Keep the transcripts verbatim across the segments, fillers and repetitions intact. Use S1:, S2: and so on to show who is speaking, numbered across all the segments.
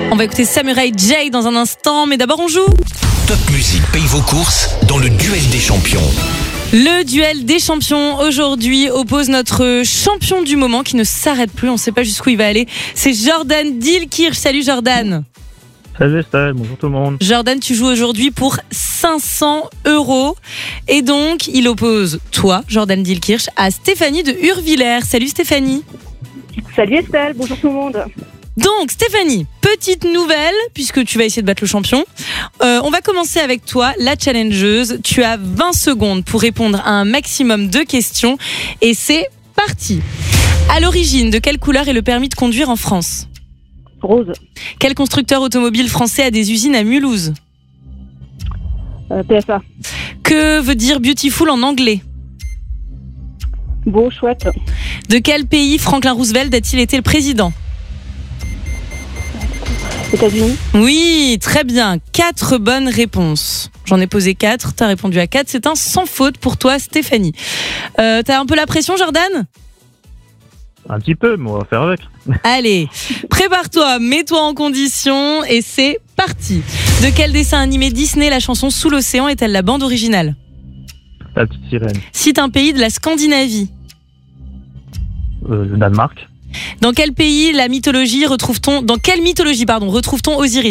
S1: On va écouter Samurai J dans un instant, mais d'abord on joue.
S2: Top Music paye vos courses dans le duel des champions.
S1: Le duel des champions aujourd'hui oppose notre champion du moment qui ne s'arrête plus, on ne sait pas jusqu'où il va aller. C'est Jordan Dilkirch. Salut Jordan.
S3: Salut Estelle, bonjour tout le monde.
S1: Jordan, tu joues aujourd'hui pour cinq cents euros. Et donc, il oppose toi, Jordan Dilkirch, à Stéphanie de Hurvillers. Salut Stéphanie.
S4: Salut Estelle, bonjour tout le monde.
S1: Donc Stéphanie, petite nouvelle, puisque tu vas essayer de battre le champion. Euh, on va commencer avec toi, la challengeuse. Tu as vingt secondes pour répondre à un maximum de questions. Et c'est parti. À l'origine, de quelle couleur est le permis de conduire en France ?
S4: Rose.
S1: Quel constructeur automobile français a des usines à Mulhouse ?
S4: euh, P F A.
S1: Que veut dire beautiful en anglais ?
S4: Beau, chouette.
S1: De quel pays Franklin Roosevelt a-t-il été le président ?
S4: États-Unis.
S1: Oui, très bien. Quatre bonnes réponses. J'en ai posé quatre, t'as répondu à quatre. C'est un sans faute pour toi, Stéphanie. Euh, t'as un peu la pression, Jordan ?
S3: Un petit peu, mais on va faire avec.
S1: Allez, prépare-toi, mets-toi en condition et c'est parti. De quel dessin animé Disney la chanson Sous l'océan est-elle la bande originale ?
S3: La petite sirène.
S1: Cite un pays de la Scandinavie.
S3: Euh, le Danemark.
S1: Dans quel pays la mythologie retrouve-t-on Dans quelle mythologie pardon retrouve-t-on Osiris ?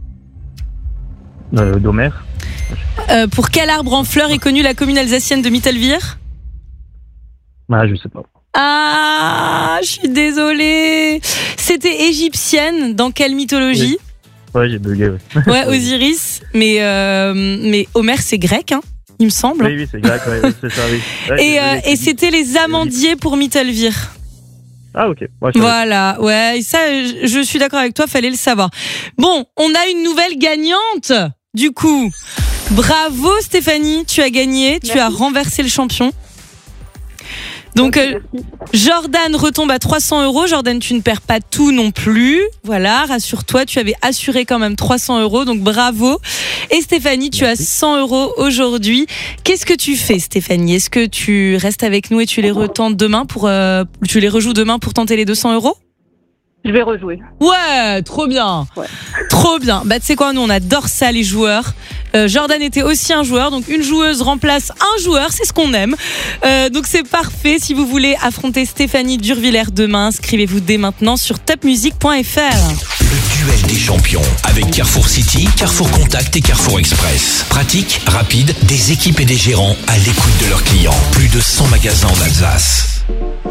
S3: Euh, D'Homère.
S1: Euh, pour quel arbre en fleurs est connue la commune alsacienne de Mittelwihr ?
S3: Ah, je sais pas.
S1: Ah, je suis désolée. C'était égyptienne. Dans quelle mythologie ?
S3: Ouais, j'ai bugué. Ouais,
S1: ouais Osiris. Mais euh, mais Homère c'est grec, hein, il me semble.
S3: Oui, oui, c'est grec. Ouais, oui, c'est ça. Oui. Ouais,
S1: et euh, et c'était les amandiers pour Mittelwihr.
S3: Ah ok. Ouais,
S1: voilà, ouais, ça, je, je suis d'accord avec toi, fallait le savoir. Bon, on a une nouvelle gagnante. Du coup, bravo Stéphanie, tu as gagné,
S4: Merci.
S1: Tu as renversé le champion. Donc
S4: okay,
S1: euh, Jordan retombe à trois cents euros. Jordan, tu ne perds pas tout non plus. Voilà, rassure-toi, tu avais assuré quand même trois cents euros, donc bravo. Et Stéphanie, tu Merci. As cent euros aujourd'hui. Qu'est-ce que tu fais, Stéphanie ? Est-ce que tu restes avec nous et tu les retentes demain pour, euh, tu les rejoues demain pour tenter les deux cents euros ?
S4: Je vais rejouer.
S1: Ouais, trop bien.
S4: Ouais.
S1: Trop bien. Bah, tu sais quoi, nous, on adore ça, les joueurs. Euh, Jordan était aussi un joueur, donc une joueuse remplace un joueur, c'est ce qu'on aime. Euh, donc c'est parfait. Si vous voulez affronter Stéphanie d'Hurvillers demain, inscrivez-vous dès maintenant sur top music point f r.
S2: Le duel des champions avec Carrefour City, Carrefour Contact et Carrefour Express. Pratique, rapide, des équipes et des gérants à l'écoute de leurs clients. Plus de cent magasins en Alsace.